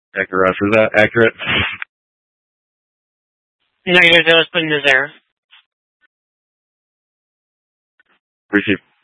Dr. Ross, is that accurate? Negative, that was put into there. Appreciate